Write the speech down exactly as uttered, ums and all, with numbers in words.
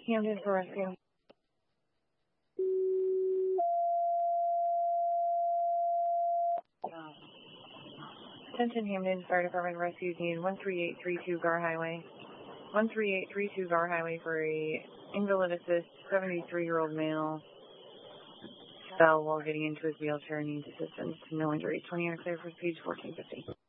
Hamden for rescue. Attention Hamden Fire Department rescues need one three eight three two Gar Highway. one three eight three two Gar Highway for a invalid assist, seventy-three-year-old male. Fell while getting into his wheelchair and needs assistance. No injuries. twenty and clear for page fourteen fifty.